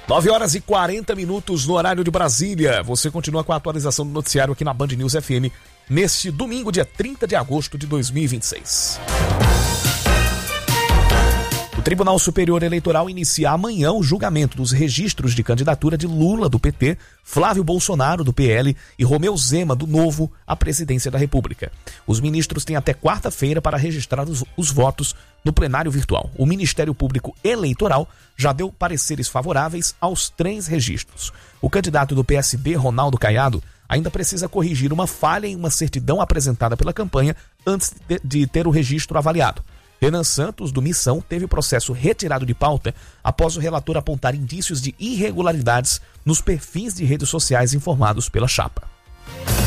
9h40 no horário de Brasília. Você continua com a atualização do noticiário aqui na Band News FM, neste domingo, dia 30 de agosto de 2026. O Tribunal Superior Eleitoral inicia amanhã o julgamento dos registros de candidatura de Lula, do PT, Flávio Bolsonaro, do PL e Romeu Zema, do Novo, à presidência da República. Os ministros têm até quarta-feira para registrar os votos no plenário virtual. O Ministério Público Eleitoral já deu pareceres favoráveis aos 3 registros. O candidato do PSD, Ronaldo Caiado, ainda precisa corrigir uma falha em uma certidão apresentada pela campanha antes de ter o registro avaliado. Renan Santos, do Missão, teve o processo retirado de pauta após o relator apontar indícios de irregularidades nos perfis de redes sociais informados pela chapa.